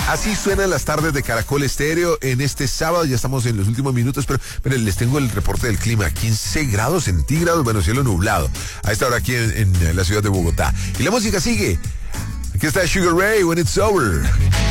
Así suenan las tardes de Caracol Estéreo en este sábado. Ya estamos en los últimos minutos, pero miren, les tengo el reporte del clima. 15 grados centígrados, bueno, cielo nublado. A esta hora aquí en la ciudad de Bogotá. Y la música sigue. Aquí está Sugar Ray, When It's Over.